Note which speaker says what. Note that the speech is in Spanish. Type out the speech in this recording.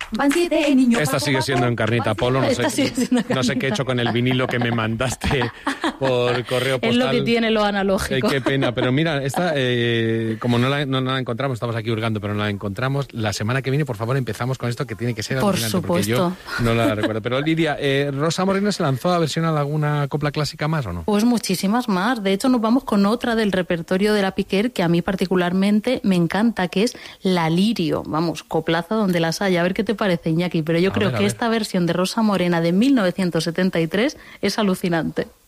Speaker 1: Van 7 niños.
Speaker 2: Esta sigue siendo Encarnita Polo, no sé qué he hecho con el vinilo que me mandaste por correo postal.
Speaker 3: Es lo que tiene lo analógico.
Speaker 2: Qué pena, pero mira, esta, como no la encontramos, estamos aquí hurgando, pero no la encontramos, la semana que viene, por favor, empezamos con esto que tiene que ser alucinante.
Speaker 3: Por supuesto.
Speaker 2: Porque yo no la recuerdo. Pero Lidia, ¿Rosa Morena se lanzó a versionar alguna copla clásica más o no?
Speaker 3: Pues muchísimas más. De hecho, nos vamos con otra del repertorio de la Piquer que a mí particularmente me encanta, que es La Lirio. Vamos, coplaza donde las haya. A ver qué te parece, Iñaki. Pero yo creo que esta versión de Rosa Morena de 1973 es alucinante.